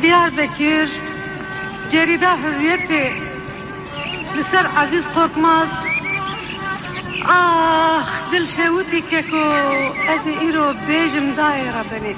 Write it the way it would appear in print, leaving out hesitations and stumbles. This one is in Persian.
Diyarbakır Cerida Hürriyeti لسر عزیز قرقماز دل شوتی که کو از ایرو بیجم دایره بنی